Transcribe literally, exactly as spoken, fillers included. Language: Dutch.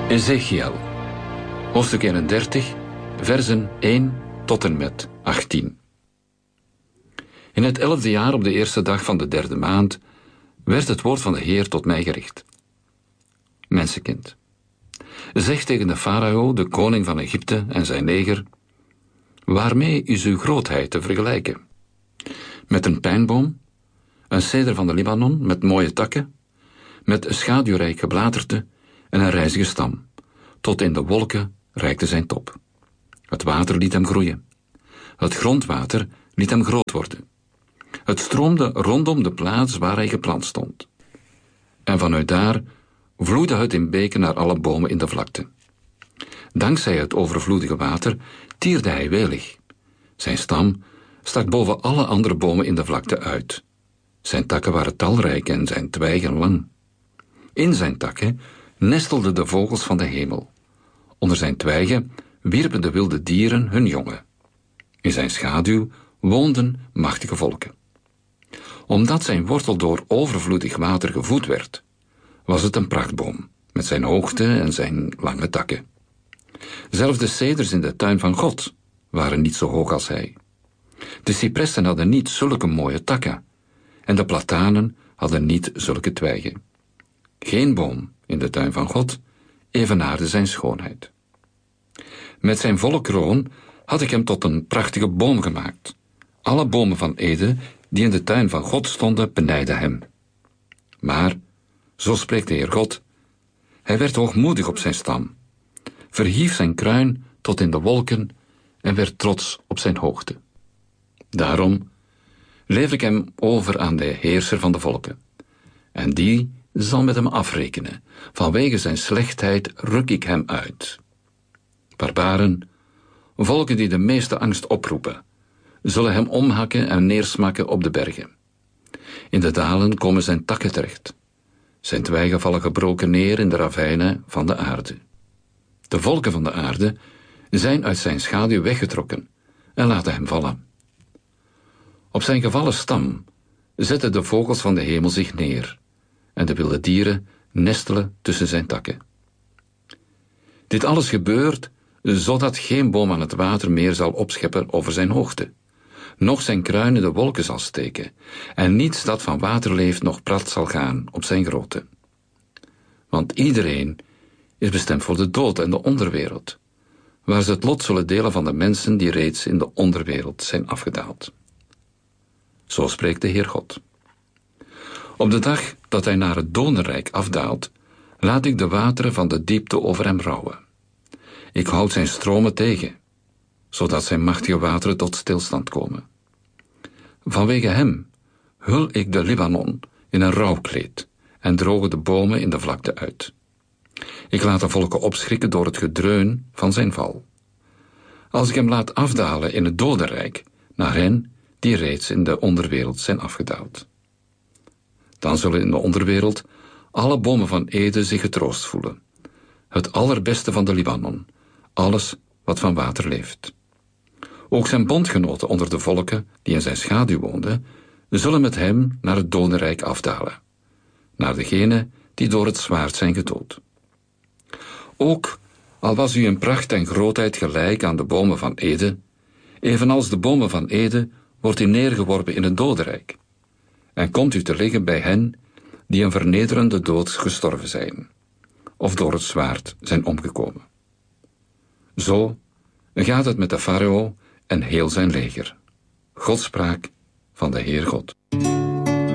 Ezechiel, hoofdstuk eenendertig, versen één tot en met achttien. In het elfde jaar op de eerste dag van de derde maand werd het woord van de Heer tot mij gericht. Mensenkind, zeg tegen de farao, de koning van Egypte en zijn leger, waarmee is uw grootheid te vergelijken? Met een pijnboom, een ceder van de Libanon met mooie takken, met schaduwrijk gebladerte en een rijzige stam. Tot in de wolken reikte zijn top. Het water liet hem groeien. Het grondwater liet hem groot worden. Het stroomde rondom de plaats waar hij geplant stond. En vanuit daar vloeide het in beken naar alle bomen in de vlakte. Dankzij het overvloedige water tierde hij welig. Zijn stam stak boven alle andere bomen in de vlakte uit. Zijn takken waren talrijk en zijn twijgen lang. In zijn takken nestelden de vogels van de hemel. Onder zijn twijgen wierpen de wilde dieren hun jongen. In zijn schaduw woonden machtige volken. Omdat zijn wortel door overvloedig water gevoed werd, was het een prachtboom, met zijn hoogte en zijn lange takken. Zelfs de ceders in de tuin van God waren niet zo hoog als hij. De cipressen hadden niet zulke mooie takken, en de platanen hadden niet zulke twijgen. Geen boom in de tuin van God evenaarde zijn schoonheid. Met zijn volle kroon had ik hem tot een prachtige boom gemaakt. Alle bomen van Eden die in de tuin van God stonden, benijdden hem. Maar, zo spreekt de Heer God, hij werd hoogmoedig op zijn stam, verhief zijn kruin tot in de wolken en werd trots op zijn hoogte. Daarom lever ik hem over aan de heerser van de volken, en die zal met hem afrekenen. Vanwege zijn slechtheid ruk ik hem uit. Barbaren, volken die de meeste angst oproepen, zullen hem omhakken en neersmakken op de bergen. In de dalen komen zijn takken terecht. Zijn twijgen vallen gebroken neer in de ravijnen van de aarde. De volken van de aarde zijn uit zijn schaduw weggetrokken en laten hem vallen. Op zijn gevallen stam zetten de vogels van de hemel zich neer en de wilde dieren nestelen tussen zijn takken. Dit alles gebeurt zodat geen boom aan het water meer zal opscheppen over zijn hoogte, noch zijn kruin in de wolken zal steken, en niets dat van water leeft nog prat zal gaan op zijn grootte. Want iedereen is bestemd voor de dood en de onderwereld, waar ze het lot zullen delen van de mensen die reeds in de onderwereld zijn afgedaald. Zo spreekt de Heer God. Op de dag dat hij naar het dodenrijk afdaalt, laat ik de wateren van de diepte over hem rouwen. Ik houd zijn stromen tegen, zodat zijn machtige wateren tot stilstand komen. Vanwege hem hul ik de Libanon in een rouwkleed en drogen de bomen in de vlakte uit. Ik laat de volken opschrikken door het gedreun van zijn val. Als ik hem laat afdalen in het dodenrijk, naar hen die reeds in de onderwereld zijn afgedaald. Dan zullen in de onderwereld alle bomen van Eden zich getroost voelen. Het allerbeste van de Libanon, alles wat van water leeft. Ook zijn bondgenoten onder de volken die in zijn schaduw woonden, zullen met hem naar het dodenrijk afdalen, naar degene die door het zwaard zijn gedood. Ook al was u in pracht en grootheid gelijk aan de bomen van Eden, evenals de bomen van Eden wordt u neergeworpen in het dodenrijk, en komt u te liggen bij hen die een vernederende dood gestorven zijn, of door het zwaard zijn omgekomen. Zo gaat het met de farao en heel zijn leger. Godspraak van de Heer God.